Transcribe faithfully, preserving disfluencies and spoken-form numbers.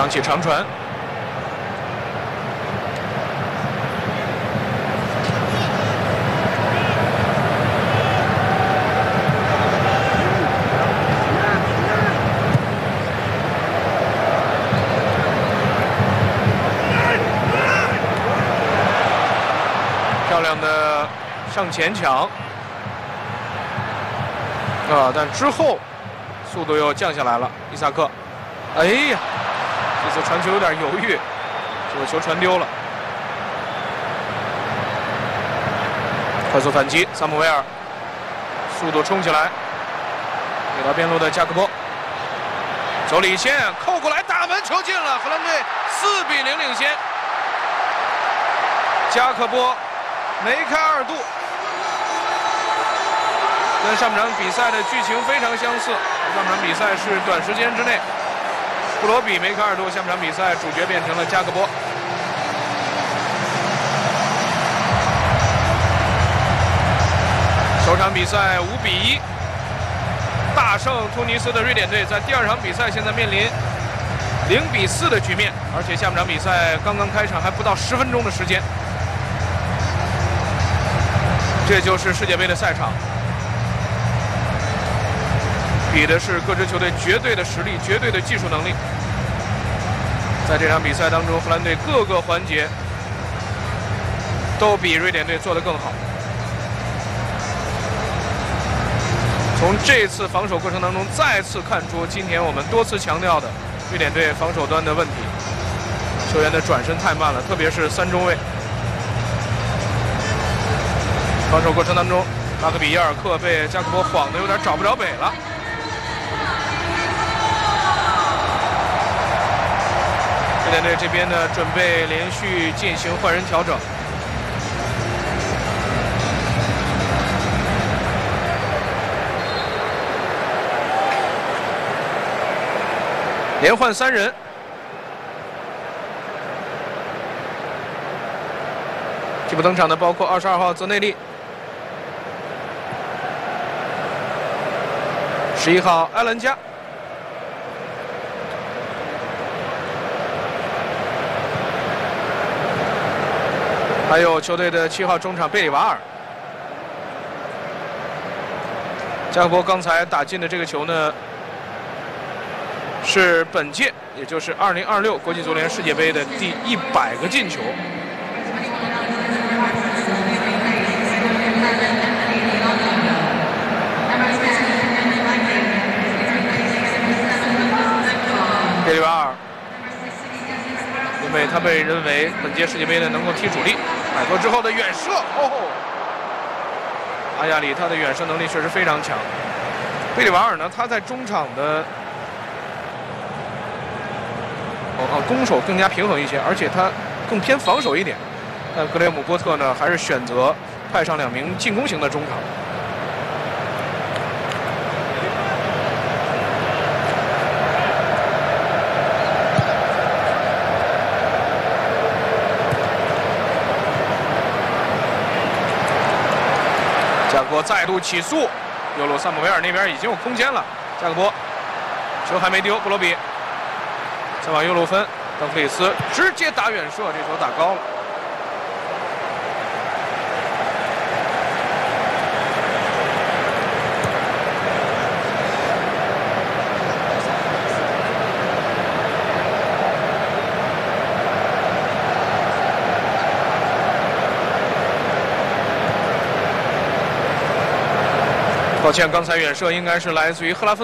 响起长传。 漂亮的上前抢啊！但之后速度又降下来了。伊萨克，哎呀，这次传球有点犹豫，这个球传丢了。快速反击，萨姆维尔，速度冲起来，给到边路的加克波，走里线，扣过来，打门，球进了，荷兰队四比零领先。加克波。 梅开二度，跟上半场比赛的剧情非常相似。上半场比赛是短时间之内，布罗比梅开二度，下半场比赛主角变成了加克波。首场比赛五比一，大胜突尼斯的瑞典队，在第二场比赛现在面临零比四的局面，而且下半场比赛刚刚开场，还不到十分钟的时间。 这就是世界杯的赛场，比的是各支球队绝对的实力、绝对的技术能力。在这场比赛当中，荷兰队各个环节都比瑞典队做得更好。从这次防守过程当中，再次看出今天我们多次强调的瑞典队防守端的问题，球员的转身太慢了，特别是三中卫。 防守过程当中，拉克比耶尔克被加克波晃得有点找不着北了。瑞典队这边呢，准备连续进行换人调整。连换三人。 替补登场的包括二十二号泽内利、十一号埃伦加、还有球队的七号中场贝里瓦尔。加克波刚才打进的这个球呢，是本届，也就是二零二六国际足联世界杯的第一百个进球。 贝里瓦尔，因为他被认为本届世界杯呢能够踢主力，摆脱之后的远射，哦，阿亚里他的远射能力确实非常强。贝里瓦尔呢，他在中场的哦哦攻守更加平衡一些，而且他更偏防守一点。但格雷姆波特呢，还是选择派上两名进攻型的中场。 加克波再度起速，右路萨姆维尔那边已经有空间了。加克波，球还没丢，布罗比再往右路分，邓弗里斯直接打远射，这球打高了。抱歉，刚才远射应该是来自于赫拉芬。